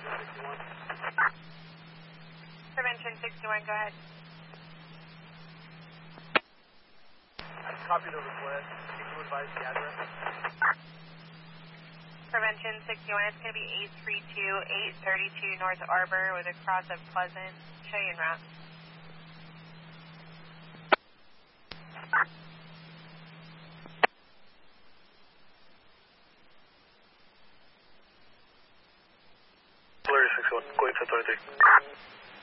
Prevention 61, go ahead. I copied over West. Can you advise the address? Prevention 61, it's going to be 832 North Arbor with a cross of Pleasant. Show you en route. Polaris 61, going to 23.